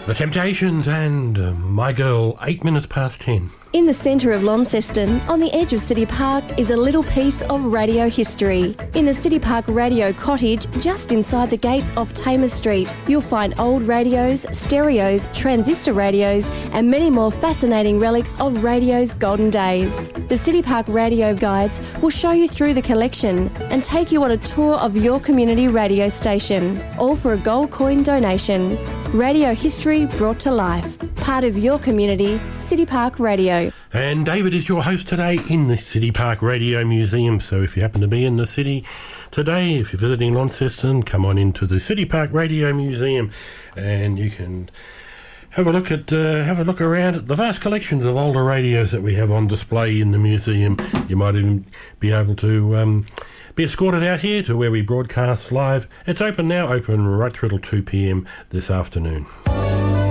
The Temptations and My Girl, 8 minutes past 10. In the centre of Launceston, on the edge of City Park, is a little piece of radio history. In the City Park Radio Cottage, just inside the gates off Tamer Street, you'll find old radios, stereos, transistor radios, and many more fascinating relics of radio's golden days. The City Park Radio Guides will show you through the collection and take you on a tour of your community radio station, all for a gold coin donation. Radio history brought to life. Part of your community, City Park Radio. And David is your host today in the City Park Radio Museum. So if you happen to be in the city today, if you're visiting Launceston, come on into the City Park Radio Museum and you can have a look around at the vast collections of older radios that we have on display in the museum. You might even be able to be escorted out here to where we broadcast live. It's open now, open right through till 2 p.m. this afternoon.